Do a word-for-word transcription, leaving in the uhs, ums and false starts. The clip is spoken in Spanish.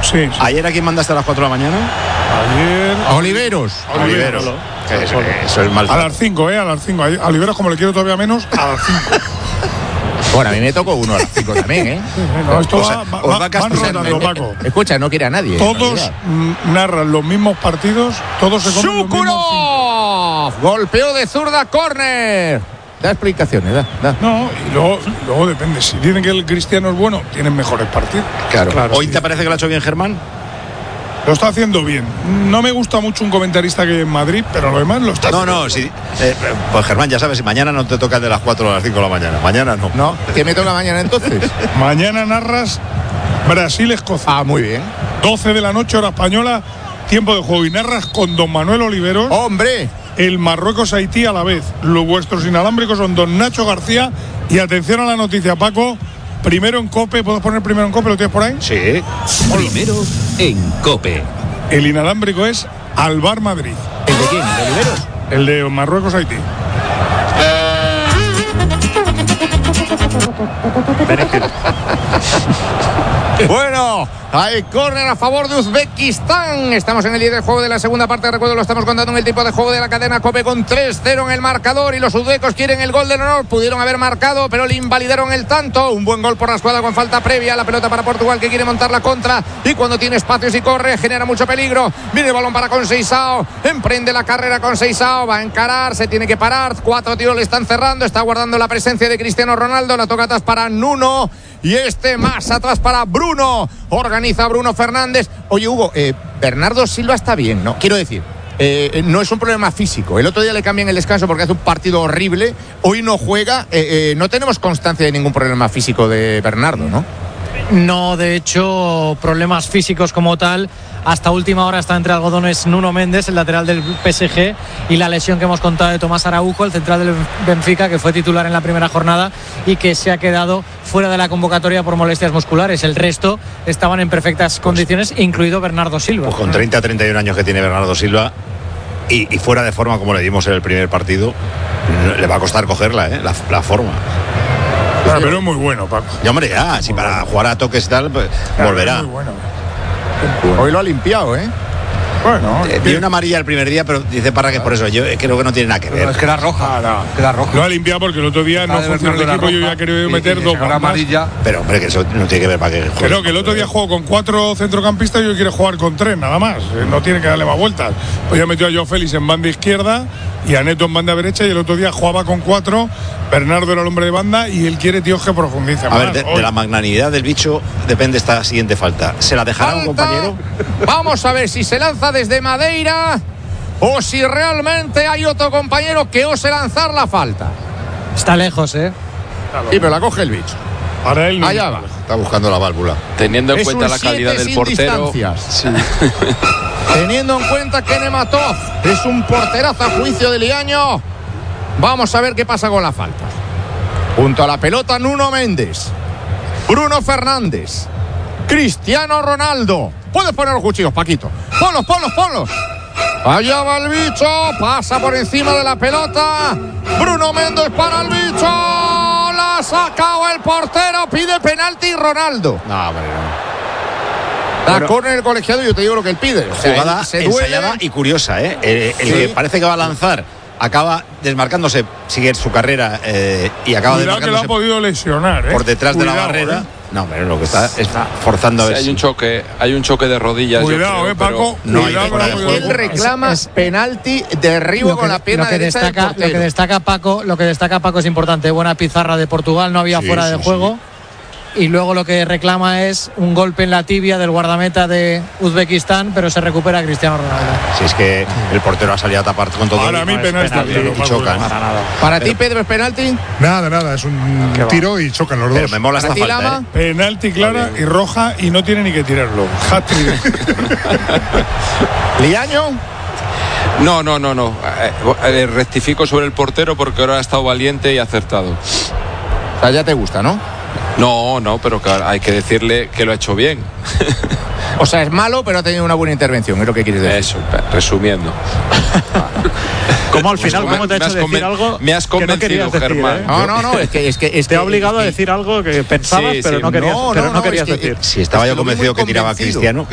Sí, sí. ¿Ayer a quién mandaste a las cuatro de la mañana? Ayer. A Oliveros. Oliveros. Que es- Eso es mal. A las cinco, ¿eh? A las cinco. A Oliveros, como le quiero todavía menos, a las cinco. Bueno, a mí me tocó uno a las cinco también, ¿eh? No, esto O sea, va, va, os va va, castigando, van rotando, ¿eh? Paco. Escucha, no quiere a nadie. en Todos realidad. mm, narran los mismos partidos, todos se comen los mismos cinco. ¡Shukuro! Golpeo de zurda, córner. Da explicaciones, da, da. No, y luego, luego depende. Si dicen que el Cristiano es bueno, tienen mejores partidos. Claro. ¿Hoy te parece que lo ha hecho bien Germán? Lo está haciendo bien. No me gusta mucho un comentarista que hay en Madrid, pero lo demás lo está No, haciendo. no, sí. Eh, pues Germán, ya sabes, si mañana no te toca el de las cuatro a las cinco de la mañana. Mañana no. ¿No? ¿Qué me toca mañana entonces? Mañana narras Brasil-Escocia. Ah, muy bien. doce de la noche, hora española, tiempo de juego. Y narras con don Manuel Oliveros ¡Hombre! el Marruecos-Haití a la vez. Los vuestros inalámbricos son don Nacho García. Y atención a la noticia, Paco. Primero en COPE. ¿Puedes poner primero en COPE? ¿Lo tienes por ahí? Sí. Primero en COPE. El inalámbrico es Alvar Madrid. ¿El de quién? ¿De Oliveros? El de Marruecos-Haití. Bueno, hay córner a favor de Uzbekistán. Estamos en el día del juego de la segunda parte. Recuerdo, lo estamos contando en el tipo de juego de la cadena COPE con tres cero en el marcador. Y los uzbecos quieren el gol del honor. Pudieron haber marcado, pero le invalidaron el tanto. Un buen gol por la escuadra con falta previa. La pelota para Portugal, que quiere montar la contra. Y cuando tiene espacios y corre, genera mucho peligro. Viene el balón para Conceição. Emprende la carrera Conceição. Va a encarar, se tiene que parar. Cuatro tiros le están cerrando. Está guardando la presencia de Cristiano Ronaldo. La toca atrás para Nuno. Y este más atrás para Bruno. Organiza Bruno Fernández. Oye, Hugo, eh, Bernardo Silva está bien, ¿no? Quiero decir, eh, no es un problema físico. El otro día le cambian el descanso porque hace un partido horrible. Hoy no juega. Eh, eh, no tenemos constancia de ningún problema físico de Bernardo, ¿no? No, de hecho, problemas físicos como tal. Hasta última hora está entre algodones Nuno Méndez, el lateral del P S G, y la lesión que hemos contado de Tomás Araujo, el central del Benfica, que fue titular en la primera jornada y que se ha quedado fuera de la convocatoria por molestias musculares. El resto estaban en perfectas condiciones, incluido Bernardo Silva. Pues con treinta a treinta y un años que tiene Bernardo Silva y, y fuera de forma como le dimos en el primer partido, le va a costar cogerla, ¿eh? la, la forma. Ah, pero es muy bueno, Paco. Y hombre, ya, si para jugar a toques y tal, pues Claro, volverá. es muy bueno. Hoy lo ha limpiado, ¿eh? Bueno, Eh, Tiene una amarilla el primer día, pero dice Parra que es por eso. Yo creo que no tiene nada que ver. No, es que era roja. Es que era roja. lo ha limpiado porque el otro día no Ah, de funcionó el Bernardo equipo. era Yo ya roja, quería y- meter y dos se ganó más. amarilla. Pero hombre, que eso no tiene que ver para que juegue. Creo que el otro día jugó con cuatro centrocampistas y hoy quiere jugar con tres, nada más. Eh, No tiene que darle más vueltas. Hoy ya metió a Joao Félix en banda izquierda y a Neto en banda derecha, y el otro día jugaba con cuatro. Bernardo era el hombre de banda y él quiere, tíos, que profundice A más. ver, de, Hoy. de la magnanimidad del bicho depende esta siguiente falta. ¿Se la dejará un Falta. compañero? Vamos a ver si se lanza desde Madeira o si realmente hay otro compañero que ose lanzar la falta. Está lejos, ¿eh? Y pero la coge el bicho. Para él no. Allá va. Está buscando la válvula. Teniendo en Es cuenta un la calidad siete del sin portero. distancias. Teniendo en cuenta que Nematov es un porterazo a juicio de Liaño. Vamos a ver qué pasa con la falta. Junto a la pelota, Nuno Méndez, Bruno Fernández, Cristiano Ronaldo. Puedes poner los cuchillos, Paquito. Ponlos, ponlos, ponlos. Allá va el bicho. Pasa por encima de la pelota. Bruno Méndez para el bicho. La ha sacado el portero. Pide penalti Ronaldo. No, hombre, no. Da Bueno. córner el colegiado y yo te digo lo que él pide. O sea, Jugada él se duele. ensayada y curiosa, ¿eh? Eh, el Sí. que parece que va a lanzar acaba desmarcándose, sigue su carrera eh, y acaba Cuidado que lo ha desmarcándose podido lesionar, ¿eh? por detrás de la Cuidado, barrera. ¿eh? No, pero lo que está es forzando a Sí, ver hay si- un choque, hay un choque de rodillas. yo Cuidado, creo, eh, Paco. no hay Cuidado fuera con de la juego. Él reclama Es- es- penalti, derribo Lo que, con la pierna lo que derecha destaca, del lo que portero. destaca Paco, lo que destaca Paco es importante. Buena pizarra de Portugal, no había Sí, fuera sí, de sí. juego. Y luego lo que reclama es un golpe en la tibia del guardameta de Uzbekistán, pero se recupera Cristiano Ronaldo. Si es que el portero ha salido a tapar con todo. Para y- mí, y penalti. chocan. Para ti, Pedro, ¿es penalti? Nada, nada, es un tiro y chocan los Pero dos. me mola esta ¿Para ti, falta, Lama? ¿eh? Penalti clara y roja y no tiene ni que tirarlo. Hat-trick. ¿Liaño? No, no, no, no. Eh, eh, rectifico sobre el portero porque ahora ha estado valiente y acertado. O sea, ya te gusta, ¿no? No, no, pero que hay que decirle que lo ha hecho bien. O sea, es malo, pero ha tenido una buena intervención, es lo que quieres decir. Eso, resumiendo. ¿Cómo al final, Me- cómo te ha me hecho has decir conven- algo me has que no convencido, querías decir, Germán. ¿eh? No, no, no, es que... Es que es Te ha que- obligado a es que- decir algo que pensabas, Sí, pero sí. no querías, No, pero no, no no, querías es que- decir. Si estaba Es que yo lo vi muy convencido que tiraba convencido. Cristiano,